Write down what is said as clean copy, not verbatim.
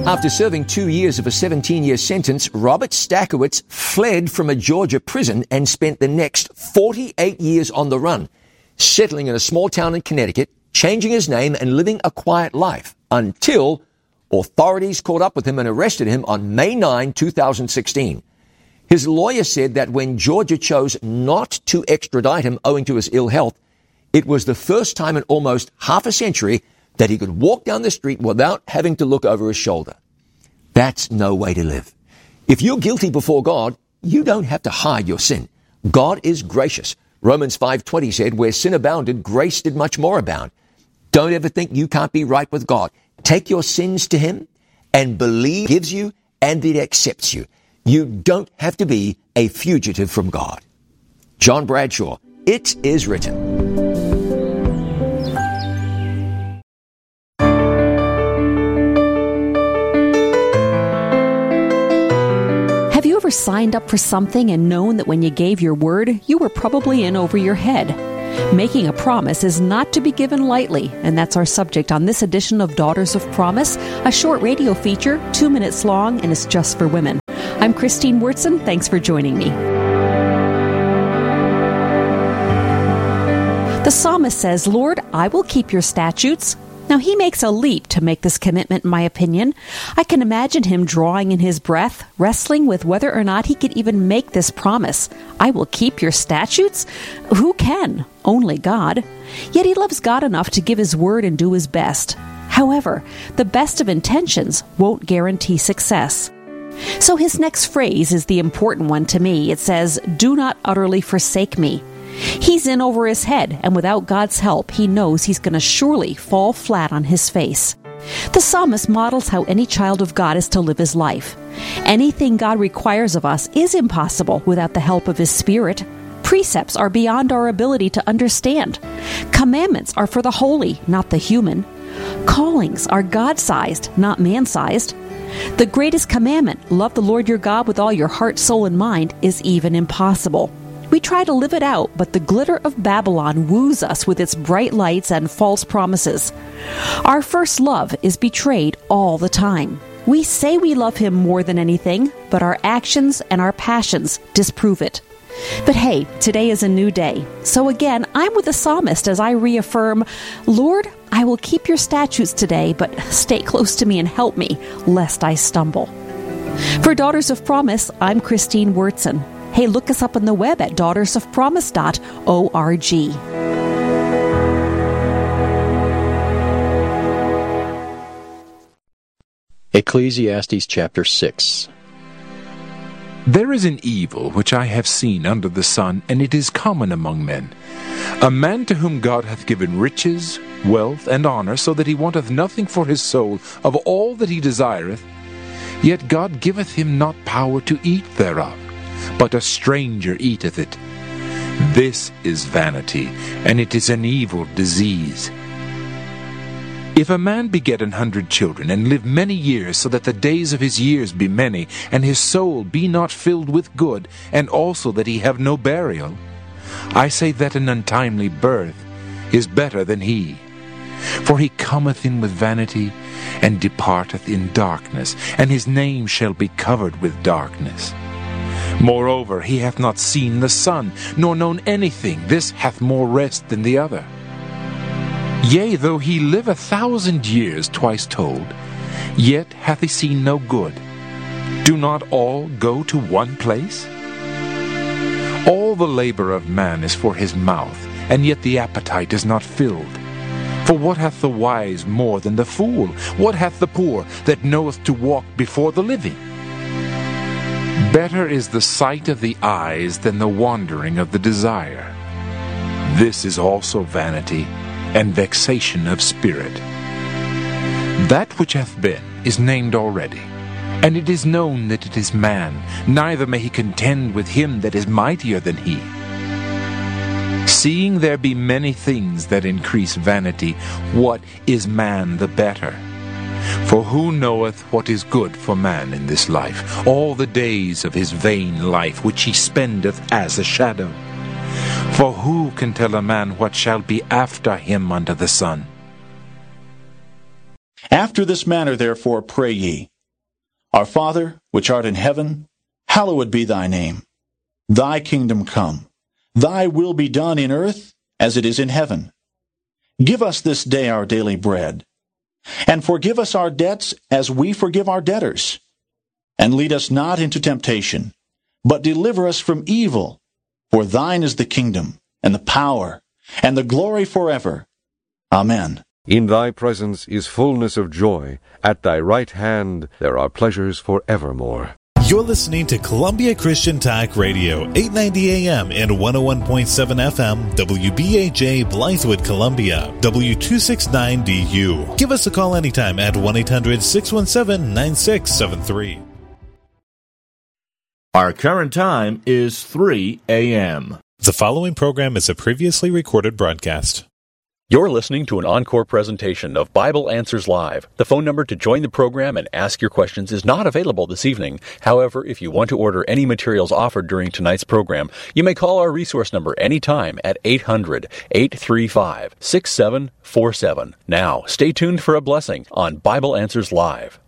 After serving 2 years of a 17-year sentence, Robert Stakowitz fled from a Georgia prison and spent the next 48 years on the run, settling in a small town in Connecticut, changing his name and living a quiet life until authorities caught up with him and arrested him on May 9, 2016. His lawyer said that when Georgia chose not to extradite him owing to his ill health, it was the first time in almost half a century that he could walk down the street without having to look over his shoulder. That's no way to live. If you're guilty before God, you don't have to hide your sin. God is gracious. Romans 5:20 said, where sin abounded, grace did much more abound. Don't ever think you can't be right with God. Take your sins to him and believe he gives you and it accepts you. You don't have to be a fugitive from God. John Bradshaw, it is written. Have you ever signed up for something and known that when you gave your word, you were probably in over your head? Making a promise is not to be given lightly, and that's our subject on this edition of Daughters of Promise, a short radio feature, 2 minutes long, and it's just for women. I'm Christine Wurtzen. Thanks for joining me. The psalmist says, Lord, I will keep your statutes. Now, he makes a leap to make this commitment, in my opinion. I can imagine him drawing in his breath, wrestling with whether or not he could even make this promise. I will keep your statutes? Who can? Only God. Yet he loves God enough to give his word and do his best. However, the best of intentions won't guarantee success. So his next phrase is the important one to me. It says, do not utterly forsake me. He's in over his head, and without God's help, he knows he's going to surely fall flat on his face. The psalmist models how any child of God is to live his life. Anything God requires of us is impossible without the help of his Spirit. Precepts are beyond our ability to understand. Commandments are for the holy, not the human. Callings are God-sized, not man-sized. The greatest commandment, love the Lord your God with all your heart, soul, and mind, is even impossible. We try to live it out, but the glitter of Babylon woos us with its bright lights and false promises. Our first love is betrayed all the time. We say we love him more than anything, but our actions and our passions disprove it. But hey, today is a new day. So again, I'm with the psalmist as I reaffirm, Lord, I will keep your statutes today, but stay close to me and help me, lest I stumble. For Daughters of Promise, I'm Christine Wurtzen. Hey, look us up on the web at daughtersofpromise.org. Ecclesiastes chapter 6. There is an evil which I have seen under the sun, and it is common among men. A man to whom God hath given riches, wealth, and honor, so that he wanteth nothing for his soul of all that he desireth, yet God giveth him not power to eat thereof, but a stranger eateth it. This is vanity, and it is an evil disease. If a man beget 100 children, and live many years, so that the days of his years be many, and his soul be not filled with good, and also that he have no burial, I say that an untimely birth is better than he. For he cometh in with vanity, and departeth in darkness, and his name shall be covered with darkness. Moreover, he hath not seen the sun, nor known anything. This hath more rest than the other. Yea, though he live 1,000 years, twice told, yet hath he seen no good. Do not all go to one place? All the labor of man is for his mouth, and yet the appetite is not filled. For what hath the wise more than the fool? What hath the poor that knoweth to walk before the living? Better is the sight of the eyes than the wandering of the desire. This is also vanity and vexation of spirit. That which hath been is named already, and it is known that it is man, neither may he contend with him that is mightier than he. Seeing there be many things that increase vanity, what is man the better? For who knoweth what is good for man in this life, all the days of his vain life which he spendeth as a shadow? For who can tell a man what shall be after him under the sun? After this manner therefore pray ye, Our Father, which art in heaven, hallowed be thy name. Thy kingdom come. Thy will be done in earth as it is in heaven. Give us this day our daily bread. And forgive us our debts as we forgive our debtors. And lead us not into temptation, but deliver us from evil. For thine is the kingdom, and the power, and the glory forever. Amen. In thy presence is fullness of joy. At thy right hand there are pleasures forevermore. You're listening to Columbia Christian Talk Radio, 890 AM and 101.7 FM, WBAJ Blythewood, Columbia, W269DU. Give us a call anytime at 1-800-617-9673. Our current time is 3 a.m. The following program is a previously recorded broadcast. You're listening to an encore presentation of Bible Answers Live. The phone number to join the program and ask your questions is not available this evening. However, if you want to order any materials offered during tonight's program, you may call our resource number anytime at 800-835-6747. Now, stay tuned for a blessing on Bible Answers Live.